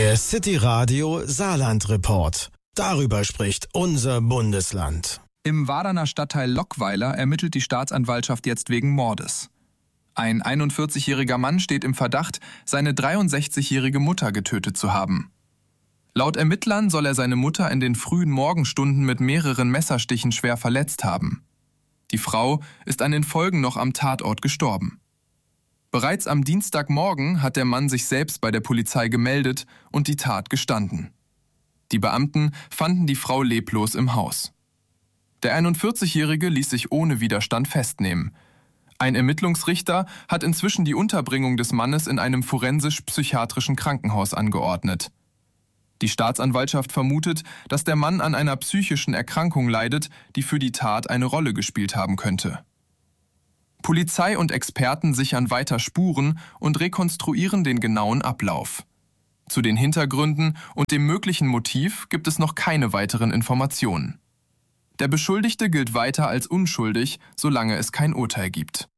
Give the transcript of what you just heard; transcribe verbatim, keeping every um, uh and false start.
Der City Radio Saarland Report. Darüber spricht unser Bundesland. Im Waderner Stadtteil Lockweiler ermittelt die Staatsanwaltschaft jetzt wegen Mordes. Ein einundvierzigjähriger Mann steht im Verdacht, seine dreiundsechzigjährige Mutter getötet zu haben. Laut Ermittlern soll er seine Mutter in den frühen Morgenstunden mit mehreren Messerstichen schwer verletzt haben. Die Frau ist an den Folgen noch am Tatort gestorben. Bereits am Dienstagmorgen hat der Mann sich selbst bei der Polizei gemeldet und die Tat gestanden. Die Beamten fanden die Frau leblos im Haus. Der einundvierzigjährige ließ sich ohne Widerstand festnehmen. Ein Ermittlungsrichter hat inzwischen die Unterbringung des Mannes in einem forensisch-psychiatrischen Krankenhaus angeordnet. Die Staatsanwaltschaft vermutet, dass der Mann an einer psychischen Erkrankung leidet, die für die Tat eine Rolle gespielt haben könnte. Polizei und Experten sichern weiter Spuren und rekonstruieren den genauen Ablauf. Zu den Hintergründen und dem möglichen Motiv gibt es noch keine weiteren Informationen. Der Beschuldigte gilt weiter als unschuldig, solange es kein Urteil gibt.